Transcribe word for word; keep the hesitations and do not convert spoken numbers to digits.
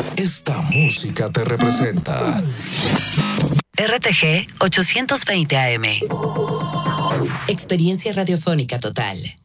Esta música te representa. R T G ochocientos veinte A M. Experiencia radiofónica total.